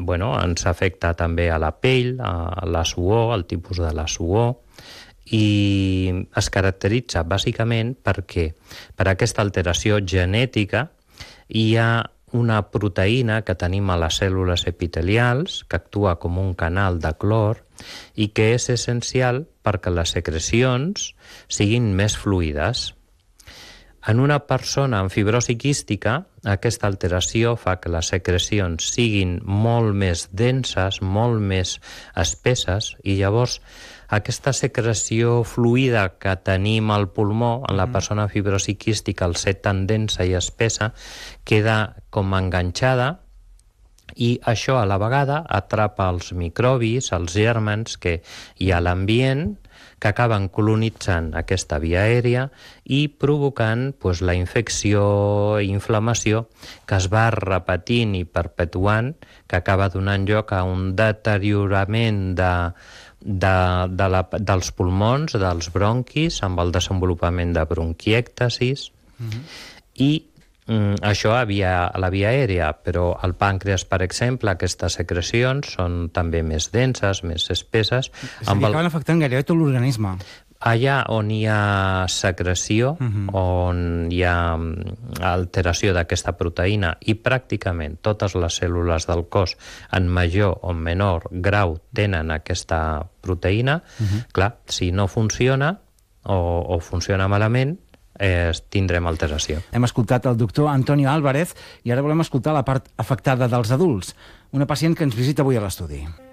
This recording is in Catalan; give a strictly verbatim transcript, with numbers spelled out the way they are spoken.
bueno, ens afecta també a la pell, a la suor, al tipus de la suor, i es caracteritza bàsicament perquè per aquesta alteració genètica hi ha una proteïna que tenim a les cèl·lules epitelials que actua com un canal de clor i que és essencial perquè les secrecions siguin més fluides. En una persona amb fibrosi quística, aquesta alteració fa que les secrecions siguin molt més denses, molt més espesses, i llavors aquesta secreció fluida que tenim al pulmó en la persona amb fibrosi quística, al ser tan densa i espessa, queda com enganxada, i això a la vegada atrapa els microbis, els gèrmens que hi ha a l'ambient, que acaben colonitzant aquesta via aèria i provocant pues, la infecció i inflamació que es va repetint i perpetuant, que acaba donant lloc a un deteriorament de, de, de la, dels pulmons, dels bronquis, amb el desenvolupament de bronquièctasis, mm-hmm. i Mm, això a, via, a la via aèria, però al pàncreas, per exemple, aquestes secrecions són també més denses, més espesses. És a dir, acaben afectant gairebé tot l'organisme. Allà on hi ha secreció, uh-huh. on hi ha alteració d'aquesta proteïna i pràcticament totes les cèl·lules del cos en major o menor grau tenen aquesta proteïna, uh-huh. clar, si no funciona o, o funciona malament, Eh, tindrem alteració. Hem escoltat el doctor Antonio Álvarez i ara volem escoltar la part afectada dels adults, una pacient que ens visita avui a l'estudi.